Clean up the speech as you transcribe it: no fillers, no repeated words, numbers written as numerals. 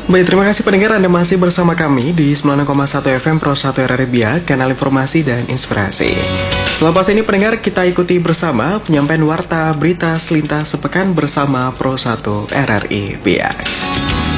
Baik, terima kasih pendengar Anda masih bersama kami di 96,1 FM Pro 1 RRI Biak, kanal informasi dan inspirasi. Selepas ini pendengar, kita ikuti bersama penyampaian warta berita selintas sepekan bersama Pro 1 RRI Biak.